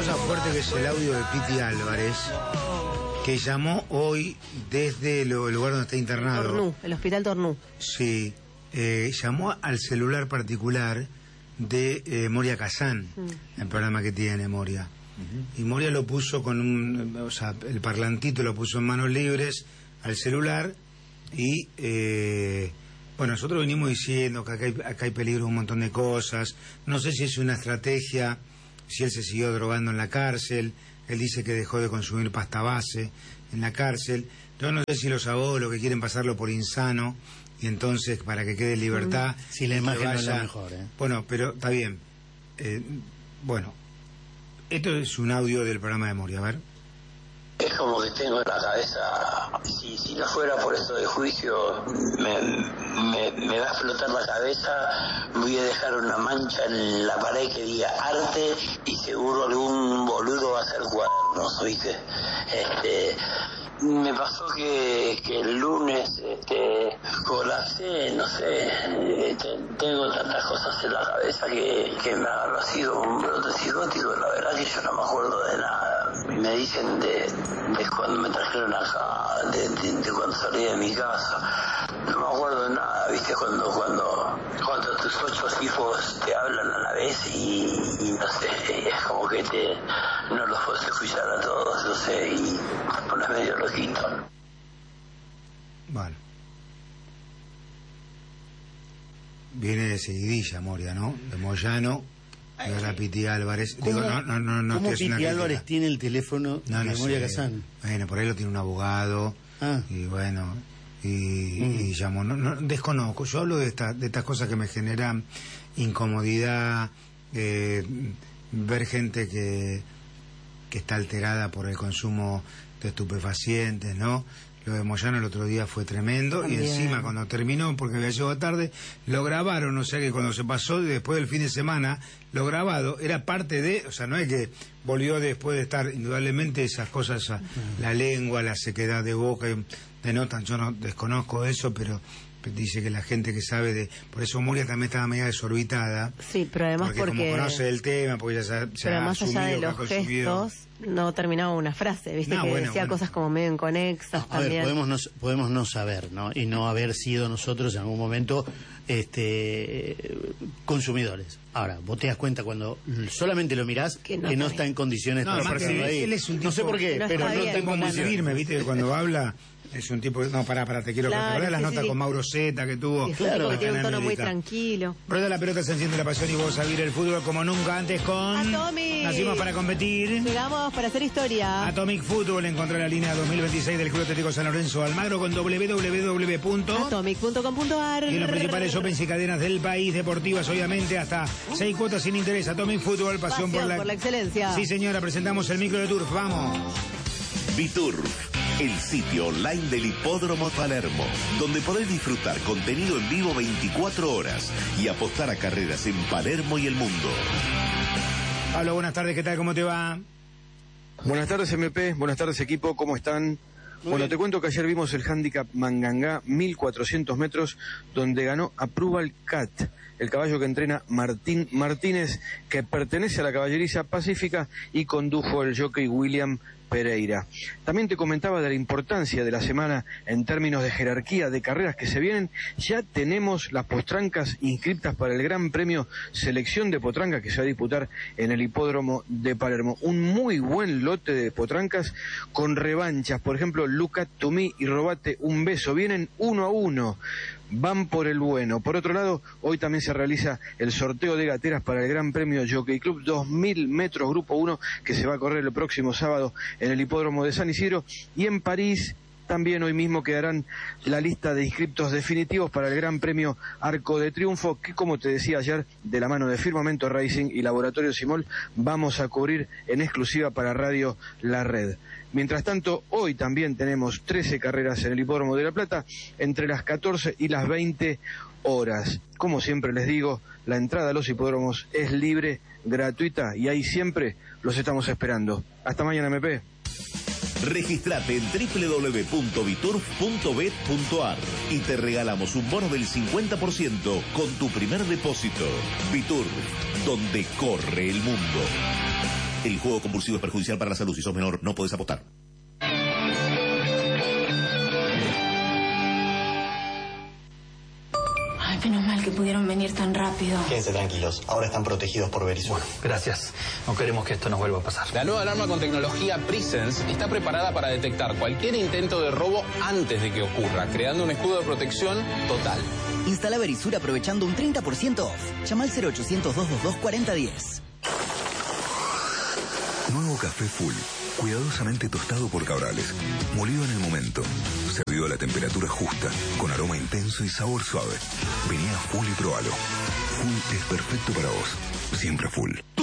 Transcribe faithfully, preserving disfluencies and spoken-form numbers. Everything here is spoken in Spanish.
cosa fuerte que es el audio de Piti Álvarez, que llamó hoy desde el lugar donde está internado. Tornú, el hospital Tornú. Sí, eh, llamó al celular particular de eh, Moria Kazan, mm. el programa que tiene Moria. Uh-huh. Y Moria lo puso con un, o sea, el parlantito lo puso en manos libres al celular y, eh, bueno, nosotros venimos diciendo que acá hay, acá hay peligro, un montón de cosas. No sé si es una estrategia, si él se siguió drogando en la cárcel. Él dice que dejó de consumir pasta base en la cárcel. Yo no sé si los abogados lo que quieren pasarlo por insano y entonces para que quede en libertad. Si la imagen no es la mejor, ¿eh? Bueno, pero está bien. Eh, bueno, esto es un audio del programa de Moria, a ver. Es como que tengo en la cabeza, si, si no fuera por esto de juicio, me, me, me va a explotar la cabeza, voy a dejar una mancha en la pared que diga arte y seguro algún boludo va a hacer cuadernos, ¿oíste? Este, me pasó que, que el lunes este, colapsé, no sé, este, tengo tantas cosas en la cabeza que, que me agarró así como un brote psicótico, la verdad que yo no me acuerdo de nada. Me dicen de, de cuando me trajeron acá, de, de, de cuando salí de mi casa, no me acuerdo de nada, viste, cuando cuando cuando tus ocho hijos te hablan a la vez y, y no sé, es como que te no los puedes escuchar a todos, no sé, y te pones medio loquito. Bueno. Viene de seguidilla Moria, ¿no? De Moyano. Y ahora Piti Álvarez. ¿Cómo, Digo, no, no, no, no, ¿cómo es una Piti Álvarez crítica. tiene el teléfono no, de no Moria sé. Kazan? Bueno, por ahí lo tiene un abogado. Ah. Y bueno, y, Mm. y llamó. No, no, desconozco. Yo hablo de, esta, de estas cosas que me generan incomodidad, eh, ver gente que, que está alterada por el consumo de estupefacientes, ¿no? Lo de Moyano el otro día fue tremendo. También. Y encima cuando terminó, porque había llegado tarde, lo grabaron, o sea que cuando se pasó después del fin de semana, lo grabado era parte de, o sea, no es que volvió después de estar, indudablemente esas cosas, uh-huh. la lengua, la sequedad de boca, denotan, yo no desconozco eso, pero dice que la gente que sabe de... Por eso Moria también estaba media desorbitada. Sí, pero además porque... porque... como conoce el tema, porque ya se, se pero ha más allá de los gestos, no terminaba una frase, viste, no, que bueno, decía bueno. cosas como medio inconexas. A también. ver, podemos no, podemos no saber, ¿no? Y no haber sido nosotros en algún momento este consumidores. Ahora, vos te das cuenta cuando solamente lo mirás que no, que no está en condiciones no, para percibirlo ahí. Él es un tipo, no sé por qué, no pero no bien, está en condiciones. Firme, viste, cuando habla... Es un tipo... No, pará, pará, te quiero claro, recordar sí, las sí, notas sí. con Mauro Zeta que tuvo... Es un tipo que tiene un tono América. muy tranquilo. Rueda la pelota, se enciende la pasión y vos a vivir el fútbol como nunca antes con... Atomic. Nacimos para competir. Llegamos para hacer historia. Atomic Fútbol, encontró la línea dos mil veintiséis del Club Atlético San Lorenzo Almagro con doble u doble u doble u punto atomic punto com punto a r. Y los principales shoppings y cadenas del país, deportivas obviamente, hasta seis cuotas sin interés. Atomic Fútbol, pasión, pasión por, la... por la excelencia. Sí señora, presentamos el micro de Turf, vamos. Biturf, el sitio online del Hipódromo Palermo, donde podés disfrutar contenido en vivo veinticuatro horas y apostar a carreras en Palermo y el mundo. Pablo, buenas tardes, ¿qué tal? ¿Cómo te va? Buenas tardes, M P, buenas tardes, equipo, ¿cómo están? Muy bueno, bien. Te cuento que ayer vimos el handicap Mangangá, mil cuatrocientos metros, donde ganó Approval Cat, el caballo que entrena Martín Martínez, que pertenece a la caballeriza pacífica y condujo el jockey William Pereira. También te comentaba de la importancia de la semana en términos de jerarquía de carreras que se vienen. Ya tenemos las postrancas inscritas para el Gran Premio Selección de Potranca que se va a disputar en el Hipódromo de Palermo. Un muy buen lote de potrancas con revanchas. Por ejemplo, Luca Tumí y Robate un beso. Vienen uno a uno. Van por el bueno. Por otro lado, hoy también se realiza el sorteo de gateras para el Gran Premio Jockey Club dos mil metros Grupo uno que se va a correr el próximo sábado en el Hipódromo de San Isidro. Y en París también hoy mismo quedarán la lista de inscriptos definitivos para el Gran Premio Arco de Triunfo, que como te decía ayer, de la mano de Firmamento Racing y Laboratorio Simol, vamos a cubrir en exclusiva para Radio La Red. Mientras tanto, hoy también tenemos trece carreras en el Hipódromo de La Plata, entre las catorce y las veinte horas. Como siempre les digo, la entrada a los hipódromos es libre, gratuita, y ahí siempre los estamos esperando. Hasta mañana, M P. Registrate en doble u doble u doble u punto biturf punto bet punto a r y te regalamos un bono del cincuenta por ciento con tu primer depósito. Biturf, donde corre el mundo. El juego compulsivo es perjudicial para la salud. Si sos menor, no podés apostar. Ay, menos mal que pudieron venir tan rápido. Quédense tranquilos, ahora están protegidos por Verisur. Bueno, gracias. No queremos que esto nos vuelva a pasar. La nueva alarma con tecnología Presence está preparada para detectar cualquier intento de robo antes de que ocurra, creando un escudo de protección total. Instala Verisur aprovechando un treinta por ciento off. Llama al cero ochocientos, doscientos veintidós, cuarenta diez. Nuevo café Full, cuidadosamente tostado por Cabrales, molido en el momento, servido a la temperatura justa, con aroma intenso y sabor suave. Vení a Full y probalo. Full es perfecto para vos, siempre Full.